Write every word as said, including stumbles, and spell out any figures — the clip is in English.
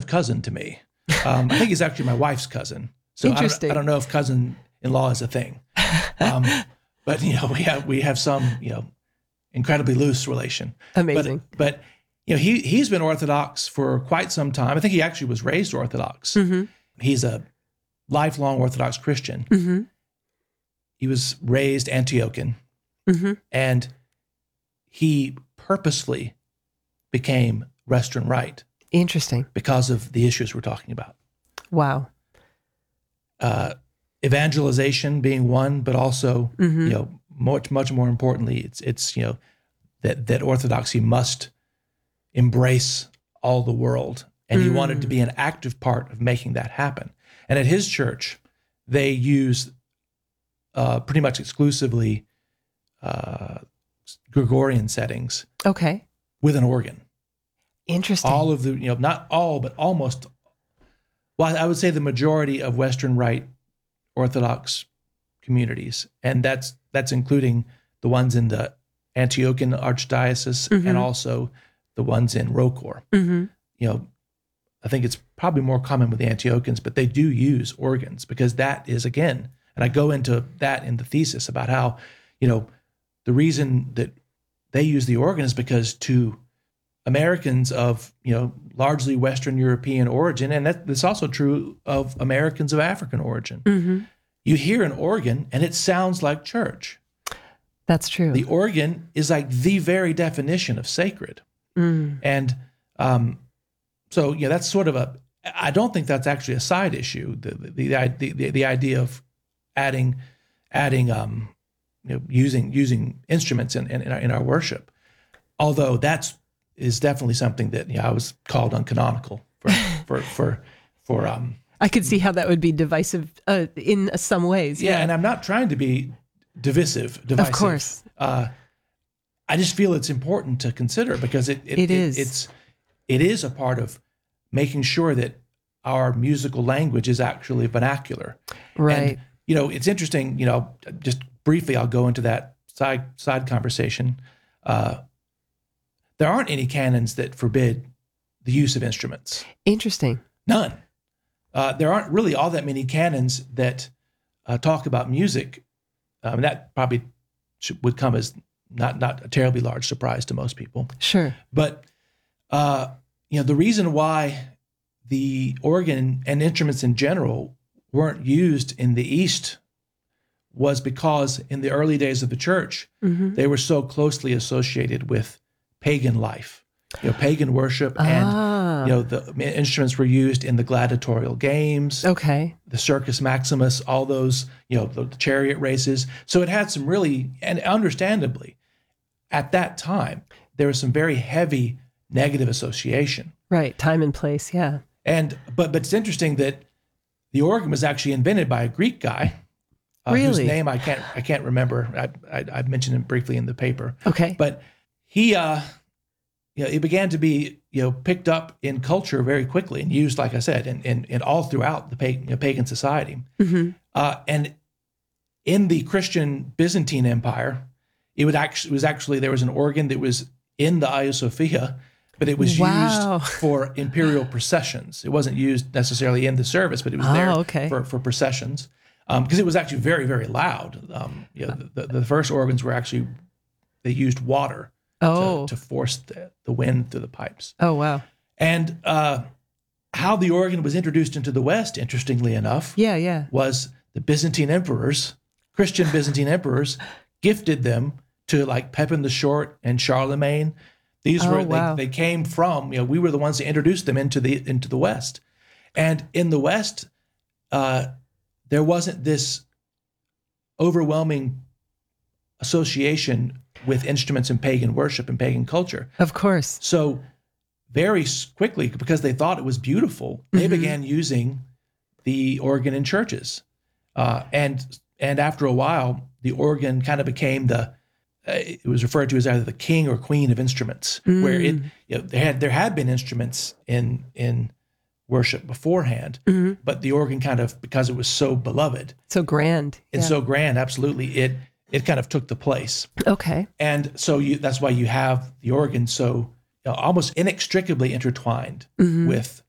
cousin to me. Um, I think he's actually my wife's cousin. So I don't, Interesting. I don't know if cousin-in-law is a thing. Um, but, you know, we have we have some, you know, incredibly loose relation. Amazing. But, but you know, he, he's been Orthodox for quite some time. I think he actually was raised Orthodox. Mm-hmm. He's a lifelong Orthodox Christian. Mm-hmm. He was raised Antiochian. Mm-hmm. And he purposely became Western Rite Interesting. because of the issues we're talking about. Wow. Uh, evangelization being one, but also, Mm-hmm. you know, much, much more importantly, it's, it's, you know, that, that Orthodoxy must embrace all the world. And he Mm. wanted to be an active part of making that happen. And at his church, they use uh, pretty much exclusively uh, Gregorian settings Okay. with an organ. Interesting. All of the, you know, not all, but almost, well, I would say the majority of Western Rite Orthodox communities, and that's that's including the ones in the Antiochian Archdiocese Mhm. and also the ones in Rocor. Mm-hmm. You know, I think it's probably more common with the Antiochians, but they do use organs because that is, again, and I go into that in the thesis about how, you know, the reason that they use the organ is because to Americans of, you know, largely Western European origin, and that, that's also true of Americans of African origin, Mm-hmm. you hear an organ and it sounds like church. That's true. The organ is like the very definition of sacred. Mm. And um, so, yeah, that's sort of a, I don't think that's actually a side issue, the the the, the, the idea of adding, adding, um, you know, using using instruments in, in, in, our, in our worship. Although that's is definitely something that, you know, I was called uncanonical for, for, for, for, um, I could see how that would be divisive uh, in some ways. yeah, Yeah. and I'm not trying to be divisive, divisive. Of course. Uh, I just feel it's important to consider because it it, It is. it's it is a part of making sure that our musical language is actually vernacular. Right. And, you know, it's interesting. You know, just briefly, I'll go into that side side conversation. Uh, there aren't any canons that forbid the use of instruments. Interesting. None. Uh, there aren't really all that many canons that uh, talk about music. Um, that probably should, would come as not not a terribly large surprise to most people. Sure. But uh, you know, the reason why the organ and instruments in general weren't used in the East was because in the early days of the church, Mm-hmm. they were so closely associated with pagan life, you know, pagan worship, and Ah. you know, the instruments were used in the gladiatorial games, Okay. the Circus Maximus, all those, you know, the, the chariot races. So it had some really, and understandably, at that time, there was some very heavy negative association. Right. Time and place. Yeah. And but but it's interesting that the organ was actually invented by a Greek guy, uh, whose Really? name I can't I can't remember. I, I I mentioned him briefly in the paper. Okay. But he, uh, you know, it began to be, you know, picked up in culture very quickly and used, like I said, in in, in all throughout the pagan, you know, pagan society. Mm-hmm. Uh, and in the Christian Byzantine Empire, it would actually it was actually there was an organ that was in the Hagia Sophia, but it was Wow. used for imperial processions. It wasn't used necessarily in the service, but it was Oh, there okay. for, for processions because it was actually very, very loud. Um, you know, the, the first organs were actually, they used water Oh. to, to force the, the wind through the pipes. Oh, wow. And uh, how the organ was introduced into the West, interestingly enough, Yeah. Yeah. was the Byzantine emperors, Christian Byzantine emperors, gifted them to like Pepin the Short and Charlemagne. These Oh, were wow. they, they came from, you know, we were the ones that introduced them into the into the West. And in the West, uh, there wasn't this overwhelming association with instruments and pagan worship and pagan culture. Of course. So very s- quickly, because they thought it was beautiful, they Mhm. began using the organ in churches. Uh, and and after a while, the organ kind of became the, uh, it was referred to as either the king or queen of instruments, where it, Mm. you know, there had there had been instruments in in worship beforehand, Mhm. but the organ kind of, because it was so beloved So grand. and Yeah. so grand, absolutely, it it kind of took the place. Okay. And so you, that's why you have the organ so, you know, almost inextricably intertwined Mhm. with